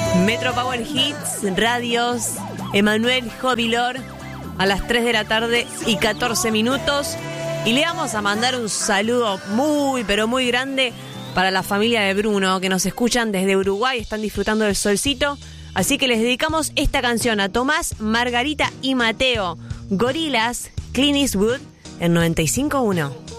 Metro Power Hits, Radios, Emanuel Jovilor, a las 3 de la tarde y 14 minutos. Y le vamos a mandar un saludo muy, pero muy grande para la familia de Bruno, que nos escuchan desde Uruguay, están disfrutando del solcito. Así que les dedicamos esta canción a Tomás, Margarita y Mateo. Gorilas, Clint Eastwood, en 95.1.